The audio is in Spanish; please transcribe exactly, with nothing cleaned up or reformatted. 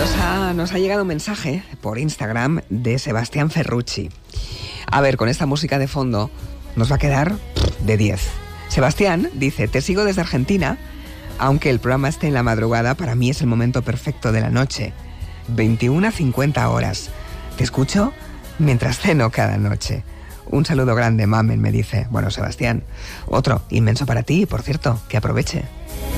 Nos ha, nos ha llegado un mensaje por Instagram de Sebastián Ferrucci. A ver, con esta música de fondo nos va a quedar de diez. Sebastián dice: te sigo desde Argentina, aunque el programa esté en la madrugada, para mí es el momento perfecto de la noche. veintiuna cincuenta horas. Te escucho mientras ceno cada noche. Un saludo grande, mamen, me dice. Bueno, Sebastián, otro inmenso para ti, por cierto, que aproveche.